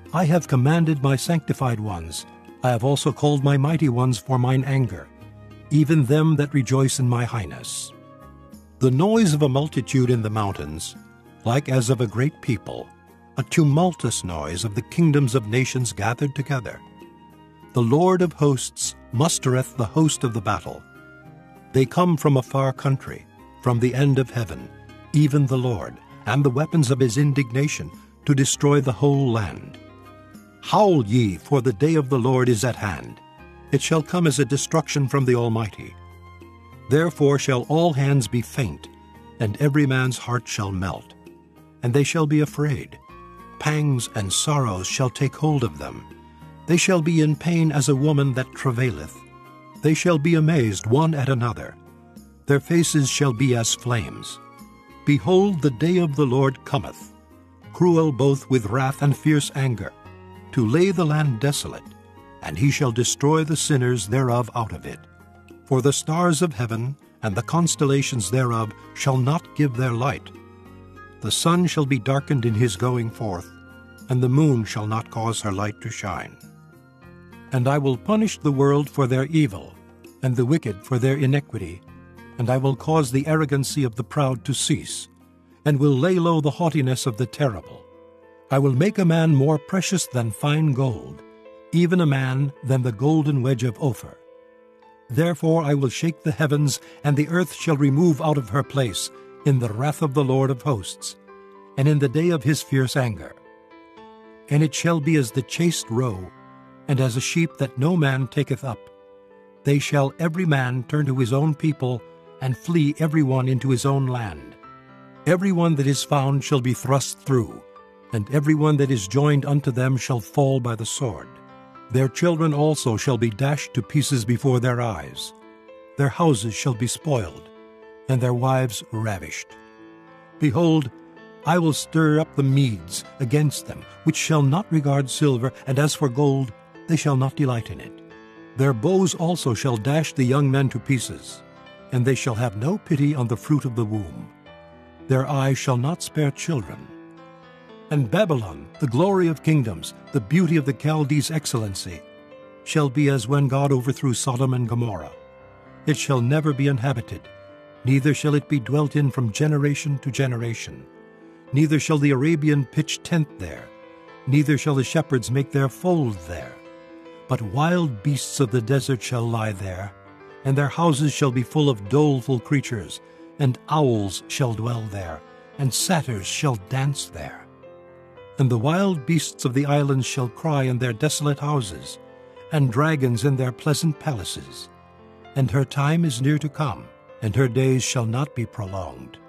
I have commanded my sanctified ones. I have also called my mighty ones for mine anger, even them that rejoice in my highness. The noise of a multitude in the mountains, like as of a great people, a tumultuous noise of the kingdoms of nations gathered together. The Lord of hosts mustereth the host of the battle. They come from a far country, from the end of heaven, even the Lord, and the weapons of his indignation, to destroy the whole land. Howl ye, for the day of the Lord is at hand. It shall come as a destruction from the Almighty. Therefore shall all hands be faint, and every man's heart shall melt. And they shall be afraid. Pangs and sorrows shall take hold of them. They shall be in pain as a woman that travaileth. They shall be amazed one at another. Their faces shall be as flames. Behold, the day of the Lord cometh, cruel both with wrath and fierce anger, to lay the land desolate, and he shall destroy the sinners thereof out of it. For the stars of heaven and the constellations thereof shall not give their light. The sun shall be darkened in his going forth, and the moon shall not cause her light to shine. And I will punish the world for their evil, and the wicked for their iniquity, and I will cause the arrogancy of the proud to cease, and will lay low the haughtiness of the terrible. I will make a man more precious than fine gold, even a man than the golden wedge of Ophir. Therefore I will shake the heavens, and the earth shall remove out of her place, in the wrath of the Lord of hosts, and in the day of his fierce anger. And it shall be as the chaste roe, and as a sheep that no man taketh up. They shall every man turn to his own people, and flee every one into his own land. Every one that is found shall be thrust through, and every one that is joined unto them shall fall by the sword. Their children also shall be dashed to pieces before their eyes. Their houses shall be spoiled, and their wives ravished. Behold, I will stir up the Medes against them, which shall not regard silver, and as for gold, they shall not delight in it. Their bows also shall dash the young men to pieces, and they shall have no pity on the fruit of the womb. Their eyes shall not spare children. And Babylon, the glory of kingdoms, the beauty of the Chaldees' excellency, shall be as when God overthrew Sodom and Gomorrah. It shall never be inhabited, neither shall it be dwelt in from generation to generation. Neither shall the Arabian pitch tent there, neither shall the shepherds make their fold there. But wild beasts of the desert shall lie there, and their houses shall be full of doleful creatures, and owls shall dwell there, and satyrs shall dance there. And the wild beasts of the islands shall cry in their desolate houses, and dragons in their pleasant palaces. And her time is near to come, and her days shall not be prolonged.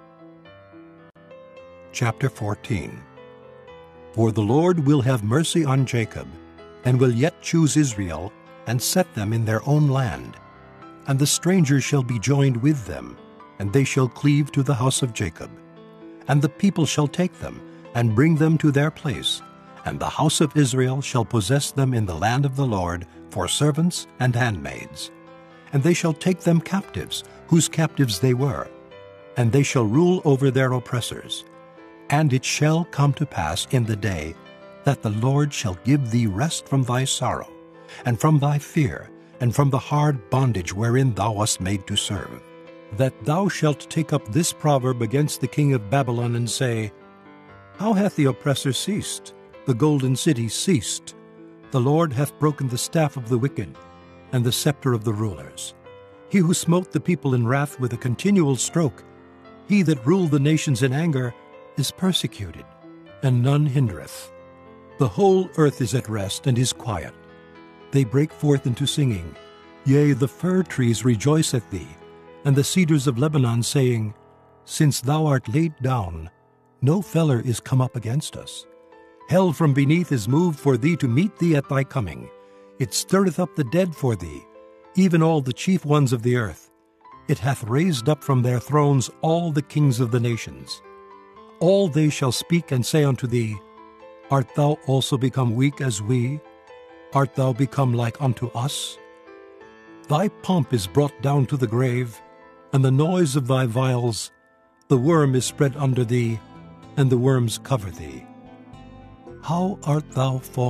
Chapter 14. For the Lord will have mercy on Jacob, and will yet choose Israel, and set them in their own land. And the strangers shall be joined with them, and they shall cleave to the house of Jacob. And the people shall take them, and bring them to their place, and the house of Israel shall possess them in the land of the Lord for servants and handmaids. And they shall take them captives, whose captives they were, and they shall rule over their oppressors. And it shall come to pass in the day that the Lord shall give thee rest from thy sorrow, and from thy fear, and from the hard bondage wherein thou wast made to serve, that thou shalt take up this proverb against the king of Babylon, and say, How hath the oppressor ceased? The golden city ceased. The Lord hath broken the staff of the wicked, and the scepter of the rulers. He who smote the people in wrath with a continual stroke, he that ruled the nations in anger, is persecuted, and none hindereth. The whole earth is at rest and is quiet. They break forth into singing. Yea, the fir trees rejoice at thee, and the cedars of Lebanon, saying, Since thou art laid down, no feller is come up against us. Hell from beneath is moved for thee to meet thee at thy coming. It stirreth up the dead for thee, even all the chief ones of the earth. It hath raised up from their thrones all the kings of the nations. All they shall speak and say unto thee, Art thou also become weak as we? Art thou become like unto us? Thy pomp is brought down to the grave, and the noise of thy viols. The worm is spread under thee, and the worms cover thee. How art thou fallen?